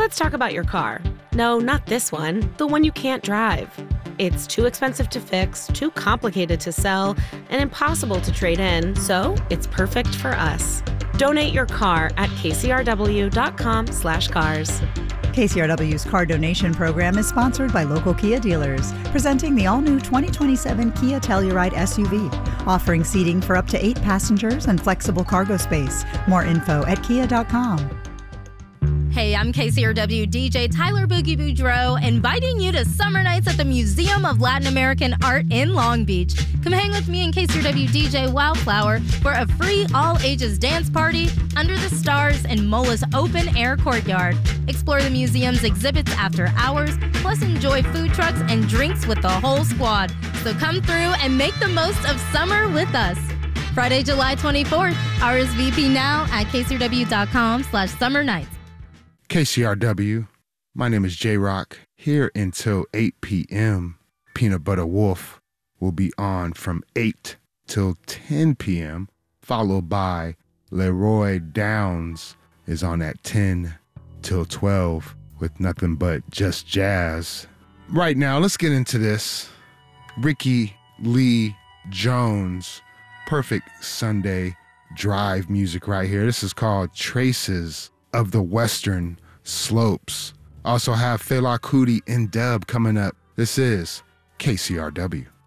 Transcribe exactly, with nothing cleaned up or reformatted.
Let's talk about your car. No, not this one, the one you can't drive. It's too expensive to fix, too complicated to sell, and impossible to trade in, so it's perfect for us. Donate your car at kcrw.com slash cars. K C R W's car donation program is sponsored by local Kia dealers, presenting the all-new twenty twenty-seven Kia Telluride S U V, offering seating for up to eight passengers and flexible cargo space. More info at kia dot com. Hey, I'm K C R W D J Tyler Boogie Boudreaux, inviting you to Summer Nights at the Museum of Latin American Art in Long Beach. Come hang with me and K C R W D J Wildflower for a free all-ages dance party under the stars in Mola's open-air courtyard. Explore the museum's exhibits after hours, plus enjoy food trucks and drinks with the whole squad. So come through and make the most of summer with us. Friday, July twenty-fourth, R S V P now at kcrw.com slash summer nights. K C R W, my name is J-Rock, here until eight p.m. Peanut Butter Wolf will be on from eight till ten p.m., followed by Leroy Downs is on at ten till twelve with nothing but just jazz. Right now, let's get into this. Ricky Lee Jones, perfect Sunday drive music right here. This is called Traces of the Western Slopes. Also have Fela Kuti and Dub coming up. This is K C R W.